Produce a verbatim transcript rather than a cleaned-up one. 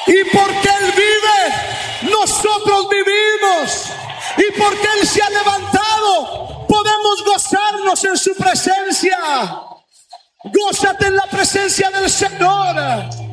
Y porque Él vive, nosotros vivimos. Y porque Él se ha levantado, podemos gozarnos en su presencia. Gózate en la presencia del Señor.